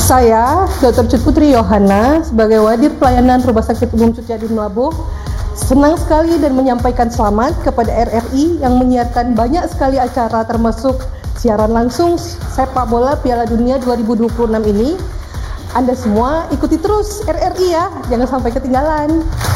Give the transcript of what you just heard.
Saya, Dr. Cut Putri Yohana, sebagai Wadir Pelayanan Rumah Sakit Umum Sutiadi Melabuh, senang sekali dan menyampaikan selamat kepada RRI yang menyiarkan banyak sekali acara termasuk siaran langsung sepak bola Piala Dunia 2026 ini. Anda semua ikuti terus RRI ya, jangan sampai ketinggalan.